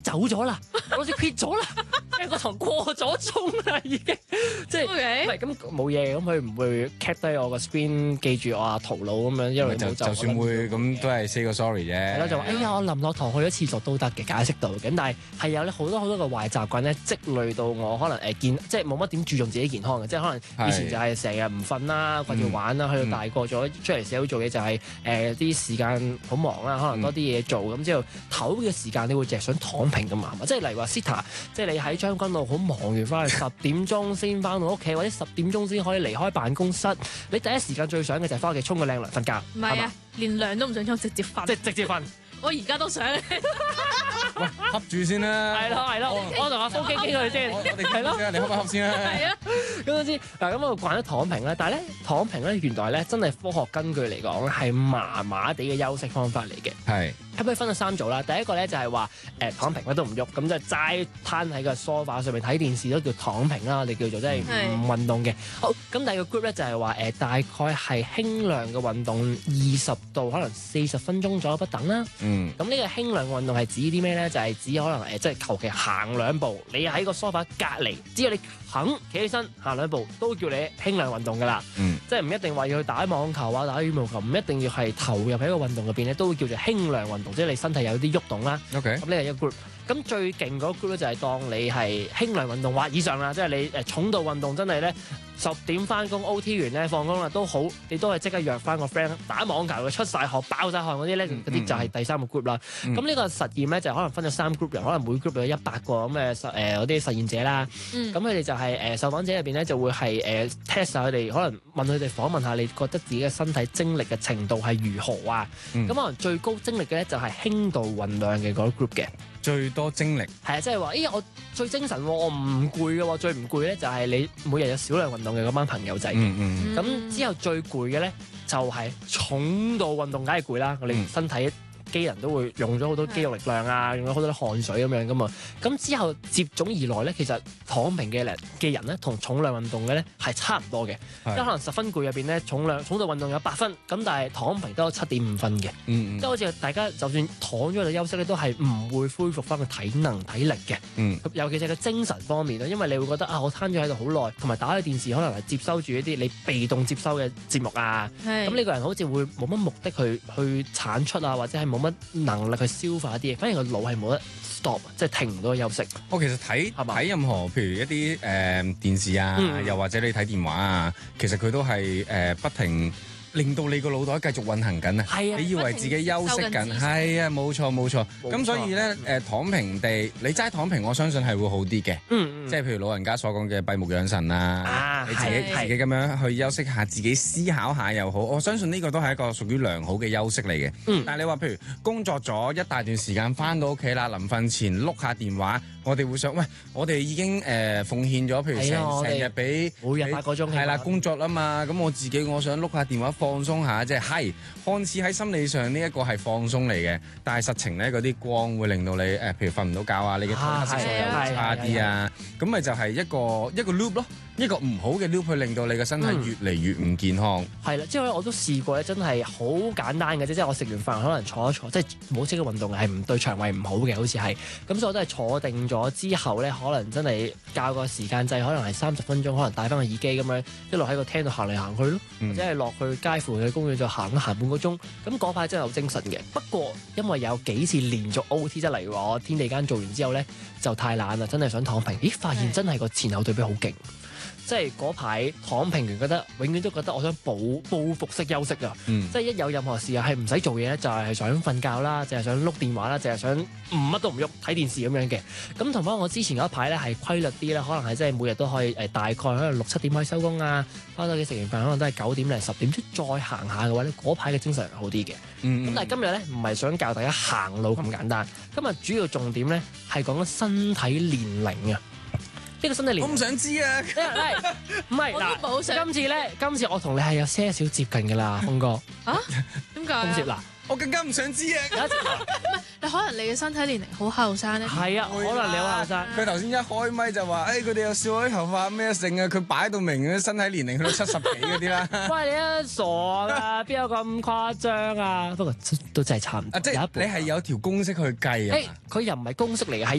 走咗啦，老師撇咗啦，因為個堂過咗鐘啦已經，即係唔係咁冇嘢，咁佢唔會 cap 低我個 screen， 記住我徒勞咁樣一路冇走。 就算會咁都係 say 個 sorry 啫。 係咯，就話哎呀我臨落堂去咗廁所都得嘅，解釋到咁，但係有咧好多嘅壞習慣咧積累到我可能即係冇乜點注重自己健康嘅，即係可能以前就係成日唔瞓啦，掛住玩啦，去到大個咗出嚟社會做嘢就係啲時間好忙啦，可能多啲嘢做咁之後唞嘅時間你會淨係想躺平㗎嘛，即係例如話 Sita， 即係你喺將軍澳好忙完翻去10點鐘先翻到屋企，或者10點鐘先可以離開辦公室，你第一時間最想嘅就係翻屋企沖個靚涼瞓覺。 唔係啊，連涼都唔想沖，直接瞓。 即係直接瞓。 我而家都想。 喂，恰住先啦。 係咯，我同阿蘇基基佢先。 我哋係咯，你恰唔恰先啦？ 係啊。 咁我知嗱，咁我慣咗躺平啦，但係咧躺平咧原來咧真係科學根據嚟講係麻麻地嘅休息方法嚟嘅。 係。 咁佢分咗3組啦，第一個咧就係話躺平乜都唔喐，咁就齋攤喺個梳化上面睇電視都叫躺平啦，我哋叫做即係唔運動嘅。好，咁第二個 group 咧就係話大概係輕量嘅運動20到可能40分鐘左右不等啦。咁呢個輕量運動係指啲咩咧？就係指可能即係求其行2步，你喺個梳化隔離，只要你肯企起身行2步，都叫你輕量運動噶啦。即係唔一定話要去打網球啊、打羽毛球，唔一定要係投入喺個運動入邊咧，都會叫做輕量運動，即係你身體有啲喐動啦。 OK， 咁呢係一個 group。咁最勁嗰 group 咧就係當你係輕量運動或以上啦，即係你重度運動真係咧10點翻工 OT 完咧放工啦都好，你都係即刻約翻個 friend 打網球嘅出晒汗爆晒汗嗰啲咧，嗰啲就係第3個 group 啦。咁呢個實驗咧就可能分咗3 group 人，可能每 group 有100個咁嘅嗰啲實驗者啦。咁佢哋就係受訪者入邊咧就會係test 下佢哋，可能問佢哋訪問下你覺得自己嘅身體精力嘅程度係如何啊？咁可能最高精力嘅咧就係輕度運量嘅嗰 group 嘅。 最多精力係啊，即係話，我最精神喎，我唔攰嘅喎，最唔攰咧就係你每日有少量運動嘅嗰班朋友仔。咁之後最攰嘅咧就係重度運動，梗係攰啦，我哋身體機能都會用咗好多肌肉力量啊，用咗好多汗水咁樣噶嘛。咁之後接踵而來咧，其實躺平嘅人咧，同重量運動嘅咧係差唔多嘅。即係可能10分攰入邊咧，重度運動有8分，咁但係躺平都有7.5分嘅。即係好似大家就算躺咗喺度休息咧，都係唔會恢復翻個體能體力嘅。尤其是個精神方面啦，因為你會覺得我攤咗喺度好耐，同埋打開電視可能係接收住一啲你被動接收嘅節目啊。咁呢個人好似會冇乜目的去產出啊，或者係冇乜能力去消化一啲嘢，反而個腦係冇得 stop， 即係停唔到休息。 其實睇任何譬如一啲電視啊，又或者你睇電話啊，其實佢都係不停令到你個腦袋繼續運行緊啊！係啊，你以為自己休息緊，係啊，冇錯。咁所以咧躺平地，你齋躺平，我相信係會好啲嘅。即係譬如老人家所講嘅閉目養神啊，你自己咁樣去休息下，自己思考下又好，我相信呢個都係一個屬於良好嘅休息嚟嘅。但係你話譬如工作咗一大段時間，翻到屋企啦，臨瞓前碌下電話，我哋會想，喂，我哋已經奉獻咗，譬如成日俾每日8個鐘， 係啦，工作啦嘛，咁我想碌下電話放鬆下，即係看似喺心理上呢一個係放鬆嚟嘅，但係實情咧嗰啲光會令到你譬如瞓唔到覺啊，你嘅褪黑色素又差啲啊，咁咪就係一個 loop 咯，一個唔好嘅 loop 去令到你嘅身體越嚟越唔健康。係啦， 即係我都試過咧，真係好簡單嘅啫，即係我食完飯可能坐一坐，即係冇即嘅運動係唔對腸胃唔好嘅，好似係咁，所以我都係坐定咗之後咧，可能真係校個時間掣，可能係30分鐘，可能戴翻個耳機咁樣一路喺個廳度行嚟行去咯，或者係落去街附近嘅公園就行半個鐘，咁嗰排真係好精神嘅。不過因為有幾次連續 OT，即係例如話我天地間做完之後咧就太懶啦，真係想躺平，咦發現真係個前後對比好勁。即係嗰排躺平完，永遠都覺得我想報復式休息啊！即係一有任何事啊，係唔使做嘢咧，就係想瞓覺啦，淨係想碌電話啦，淨係想乜都唔喐睇電視咁樣嘅。咁同翻我之前嗰一排咧係規律啲咧，可能係即係每日都可以大概可能6、7點可以收工啊，翻到屋企食完飯可能都係9點零10點，即再行下嘅話咧，嗰排嘅精神係好啲嘅。咁但係今日咧唔係想教大家行路咁簡單，今日主要重點咧係講緊身體年齡啊。呢個身體年齡， 我唔想知啊！ 唔係嗱，今次我同你係有些少接近㗎啦，鋒哥。 點解？ 嗱， 我更加唔想知啊！ 唔係，你可能你嘅身體年齡好後生咧。 係啊，可能你好後生。 佢頭先一開咪就話，佢哋有少女頭髮咩剩啊？佢擺到明嘅身體年齡去到70幾嗰啲啦。 喂，你啊傻㗎，邊有咁誇張啊？不過都真係差唔多。 即係你係有條公式去計啊？ 佢又唔係公式嚟嘅，係